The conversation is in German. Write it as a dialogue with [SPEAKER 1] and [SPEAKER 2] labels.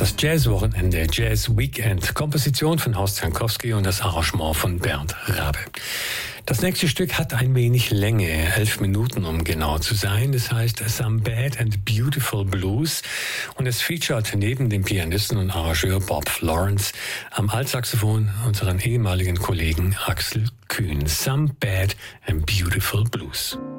[SPEAKER 1] Das Jazzwochenende, Jazz Weekend, Komposition von Horst Jankowski und das Arrangement von Bernd Rabe. Das nächste Stück hat ein wenig Länge, 11 Minuten, um genau zu sein. Das heißt Some Bad and Beautiful Blues. Und es featuret neben dem Pianisten und Arrangeur Bob Florence am Altsaxophon unseren ehemaligen Kollegen Axel Kühn. Some Bad and Beautiful Blues.